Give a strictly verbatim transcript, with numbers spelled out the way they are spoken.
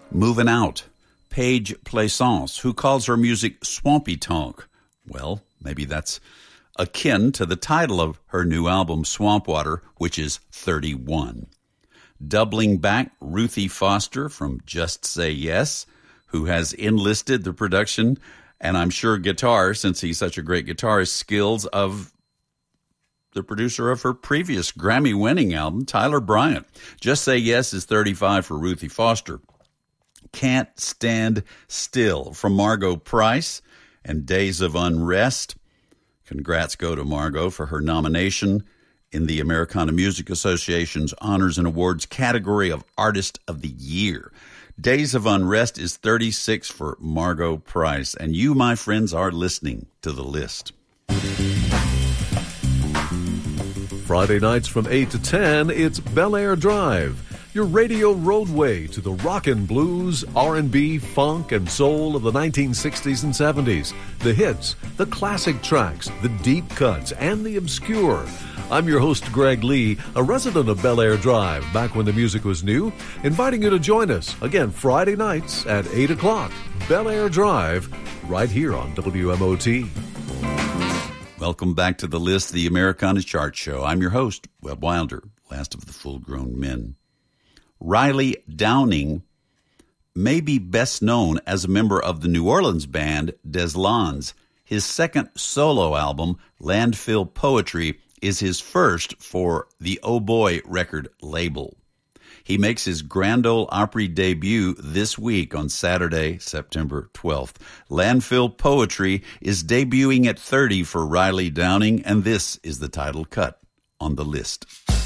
Moving Out, Paige Plaisance, who calls her music swampy tonk. Well, maybe that's akin to the title of her new album, Swamp Water, which is thirty-one. Doubling back, Ruthie Foster from Just Say Yes, who has enlisted the production and I'm sure guitar, since he's such a great guitarist, skills of the producer of her previous Grammy-winning album, Tyler Bryant. Just Say Yes is thirty-five for Ruthie Foster. Can't Stand Still from Margo Price and Days of Unrest. Congrats go to Margo for her nomination in the Americana Music Association's Honors and Awards category of Artist of the Year. Days of Unrest is thirty-six for Margo Price. And you, my friends, are listening to The List. Friday nights from eight to ten, it's Bel Air Drive, your radio roadway to the rock and blues, R and B, funk, and soul of the nineteen sixties and seventies. The hits, the classic tracks, the deep cuts, and the obscure. I'm your host, Greg Lee, a resident of Bel Air Drive, back when the music was new, inviting you to join us, again, Friday nights at eight o'clock. Bel Air Drive, right here on W M O T. Welcome back to The List, the Americana Chart Show. I'm your host, Webb Wilder, last of the full-grown men. Riley Downing may be best known as a member of the New Orleans band Des Lans. His second solo album, Landfill Poetry, is his first for the Oh Boy record label. He makes his Grand Ole Opry debut this week on Saturday, September twelfth. Landfill Poetry is debuting at thirty for Riley Downing, and this is the title cut on The List.